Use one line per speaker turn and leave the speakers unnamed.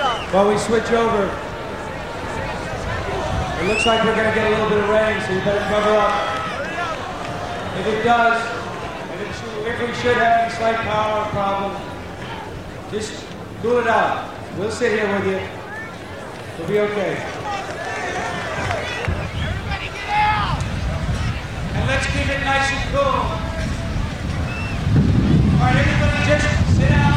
While we switch over, it looks like we're going to get a little bit of rain, so you better cover up. If it does, if we should have any slight power problem, just cool it out. We'll sit here with you. We'll be okay.
Everybody get out!
And let's keep it nice and cool. All right, everybody just sit down.